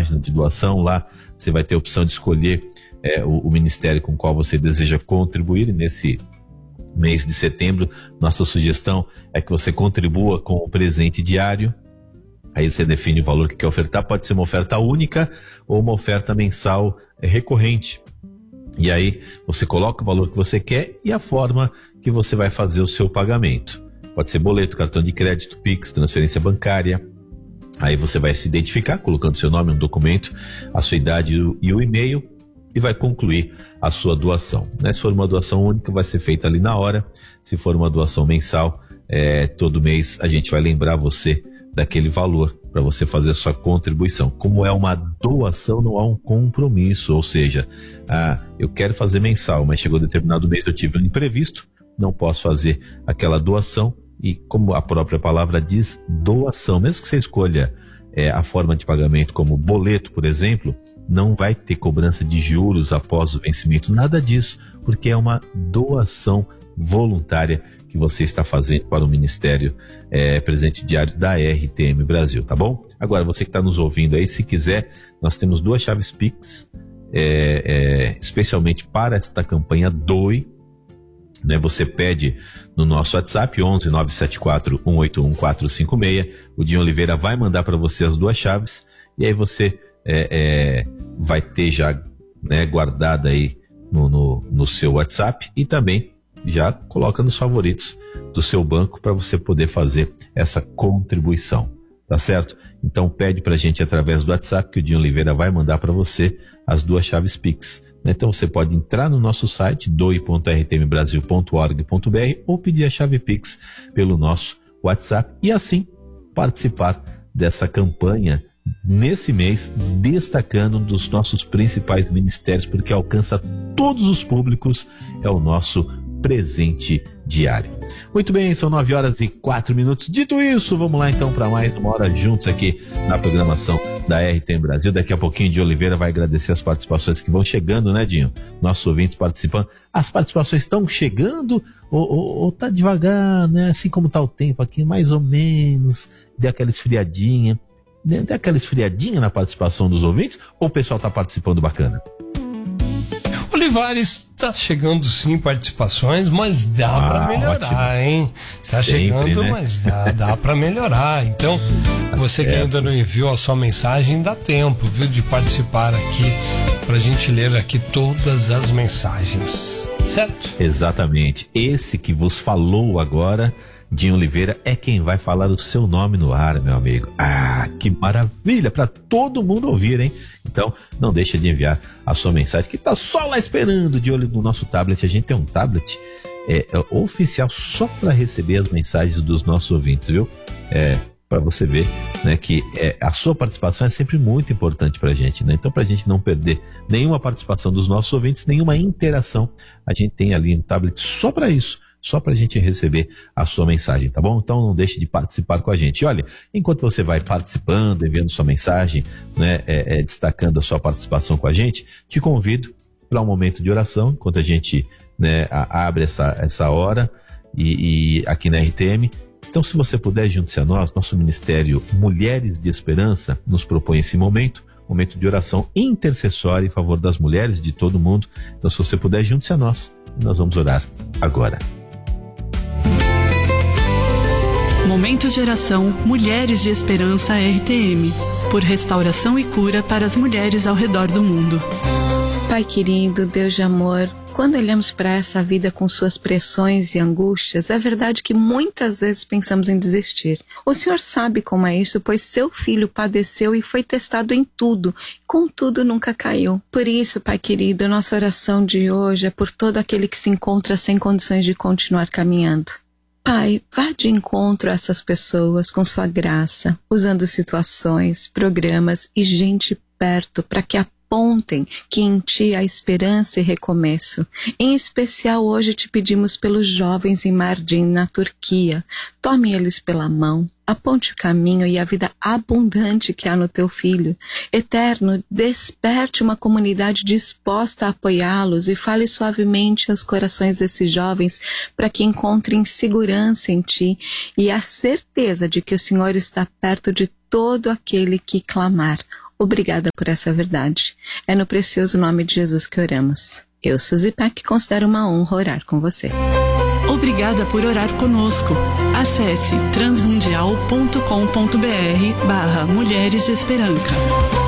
página de doação. Lá você vai ter a opção de escolher o ministério com o qual você deseja contribuir nesse mês de setembro. Nossa sugestão é que você contribua com o presente diário. Aí você define o valor que quer ofertar. Pode ser uma oferta única ou uma oferta mensal recorrente. E aí você coloca o valor que você quer e a forma que você vai fazer o seu pagamento. Pode ser boleto, cartão de crédito, Pix, transferência bancária. Aí você vai se identificar colocando seu nome no documento, a sua idade e o e-mail, e vai concluir a sua doação. Se for uma doação única, vai ser feita ali na hora. Se for uma doação mensal, todo mês a gente vai lembrar você daquele valor para você fazer a sua contribuição. Como é uma doação, não há um compromisso, ou seja, eu quero fazer mensal, mas chegou determinado mês, eu tive um imprevisto, não posso fazer aquela doação. E como a própria palavra diz, doação, mesmo que você escolha a forma de pagamento como boleto, por exemplo, não vai ter cobrança de juros após o vencimento, nada disso, porque é uma doação voluntária que você está fazendo para o Ministério Presente Diário da RTM Brasil, tá bom? Agora, você que está nos ouvindo aí, se quiser, nós temos 2 chaves Pix, especialmente para esta campanha Doe. Você pede no nosso WhatsApp 11 974 181 456. O Dinho Oliveira vai mandar para você as 2 chaves e aí você vai ter já guardada aí no seu WhatsApp e também já coloca nos favoritos do seu banco para você poder fazer essa contribuição, tá certo? Então pede pra gente através do WhatsApp que o Dinho Oliveira vai mandar para você as 2 chaves Pix. Então você pode entrar no nosso site doe.rtmbrasil.org.br ou pedir a chave Pix pelo nosso WhatsApp e assim participar dessa campanha nesse mês, destacando um dos nossos principais ministérios, porque alcança todos os públicos, é o nosso presente diário. Muito bem, são 9h04. Dito isso, vamos lá então para mais uma hora juntos aqui na programação da RTM Brasil. Daqui a pouquinho de Oliveira vai agradecer as participações que vão chegando, né, Dinho? Nossos ouvintes participando. As participações estão chegando ou tá devagar, né? Assim como tá o tempo aqui, mais ou menos, deu aquela esfriadinha. Deu aquela esfriadinha na participação dos ouvintes ou o pessoal tá participando bacana? Olivares, tá chegando sim participações, mas dá pra melhorar, ótimo. Hein? Tá sempre, chegando, né? Mas dá pra melhorar. Então, tá você certo. Que ainda não enviou a sua mensagem, dá tempo, viu, de participar aqui, pra gente ler aqui todas as mensagens, certo? Exatamente. Esse que vos falou agora, Dinho Oliveira, é quem vai falar o seu nome no ar, meu amigo. Que maravilha, para todo mundo ouvir, hein? Então, não deixa de enviar a sua mensagem, que tá só lá esperando, de olho no nosso tablet. A gente tem um tablet oficial só para receber as mensagens dos nossos ouvintes, viu? Para você ver, né, que a sua participação é sempre muito importante pra gente, né? Então, pra gente não perder nenhuma participação dos nossos ouvintes, nenhuma interação, a gente tem ali um tablet só para isso, só pra gente receber a sua mensagem, tá bom? Então não deixe de participar com a gente. E olha, enquanto você vai participando, enviando sua mensagem, né, destacando a sua participação com a gente, te convido para um momento de oração, enquanto a gente, né, abre essa hora e aqui na RTM. Então, se você puder, junte-se a nós, nosso Ministério Mulheres de Esperança nos propõe esse momento de oração intercessória em favor das mulheres de todo mundo. Então, se você puder, junte-se a nós, nós vamos orar agora. Momento de oração Mulheres de Esperança RTM, por restauração e cura para as mulheres ao redor do mundo. Pai querido, Deus de amor, quando olhamos para essa vida com suas pressões e angústias, é verdade que muitas vezes pensamos em desistir. O Senhor sabe como é isso, pois seu filho padeceu e foi testado em tudo, contudo nunca caiu. Por isso, Pai querido, nossa oração de hoje é por todo aquele que se encontra sem condições de continuar caminhando. Pai, vá de encontro a essas pessoas com sua graça, usando situações, programas e gente perto para que apontem que em Ti há esperança e recomeço. Em especial hoje te pedimos pelos jovens em Mardin, na Turquia. Tome eles pela mão, aponte o caminho e a vida abundante que há no Teu Filho. Eterno, desperte uma comunidade disposta a apoiá-los e fale suavemente aos corações desses jovens para que encontrem segurança em Ti e a certeza de que o Senhor está perto de todo aquele que clamar. Obrigada por essa verdade. É no precioso nome de Jesus que oramos. Eu, Suzy Peck, considero uma honra orar com você. Obrigada por orar conosco. Acesse transmundial.com.br/Mulheres de Esperança.